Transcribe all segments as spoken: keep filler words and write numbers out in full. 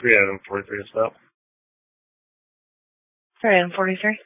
three item forty-three to stop. three item forty-three.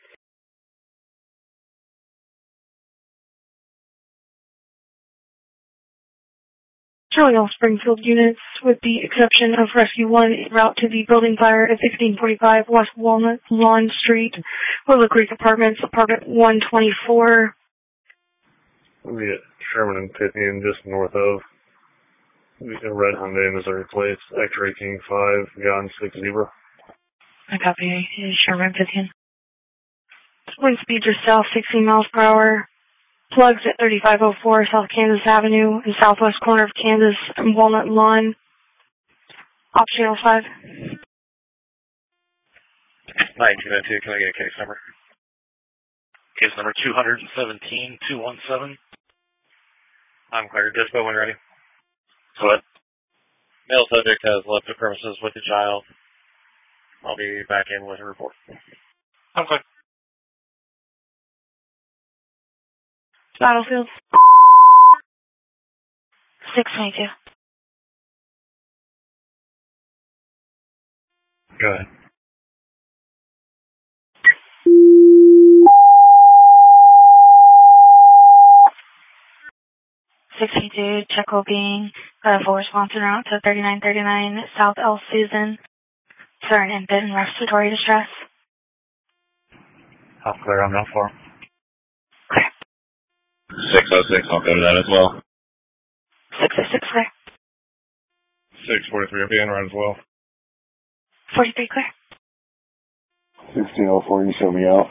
Showing all Springfield units, with the exception of Rescue one, en route to the building fire at sixteen forty-five West Walnut Lawn Street, Willow Creek Apartments, apartment one twenty-four. We'll be at Sherman and Pythian, just north of. A red Hyundai Missouri plates, X-Ray King five, Gun six Zebra. I copy. Sherman Pythian. Wind speeds are south sixteen miles per hour. Plugs at thirty-five oh four South Kansas Avenue in southwest corner of Kansas and Walnut Lawn. Op channel five. nineteen oh two, can I get a case number? Case number two seventeen two seventeen. I'm clear. Dispo when ready. Go ahead. Male subject has left the premises with the child. I'll be back in with a report. I'm clear. Battlefield. six twenty-two. Go ahead. six twenty-two, check well being, got a full response en route to thirty-nine thirty-nine South El Susan. For an infant in respiratory distress. I'll clear on that floor. Clear. six oh six, I'll go to that as well. six oh six, clear. six forty-three, I'll be in right as well. forty-three, clear. sixteen oh four, you show me out.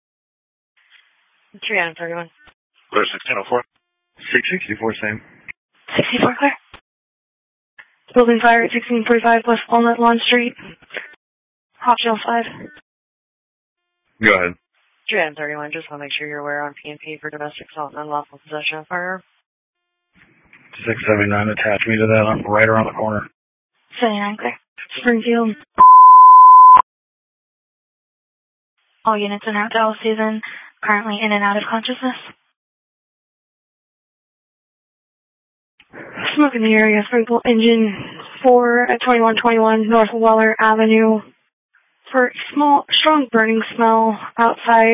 three item thirty-one. Clear sixteen oh four. six sixty-four, same. sixty-four, clear. Building fire at sixteen forty-five West Walnut Lawn Street. Op channel five. Go ahead. three item thirty-one, just want to make sure you're aware on P and P for domestic assault and unlawful possession of firearm. six seventy-nine, attach me to that. I'm right around the corner. seventy-nine, clear. Springfield. All units in route to all season, currently in and out of consciousness. Smoke in the area, Sprinkle engine four at twenty-one twenty-one North Weller Avenue. For small, strong burning smell outside.